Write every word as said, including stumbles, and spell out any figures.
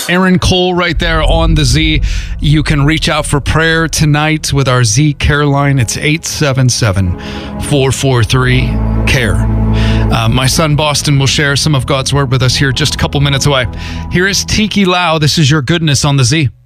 Aaron Cole right there on the Z. You can reach out for prayer tonight with our Z Care line. It's eight seven seven, four four three, C A R E. Uh, my son Boston will share some of God's word with us here just a couple minutes away. Here is Tiki Lau. This is Your Goodness on the Z.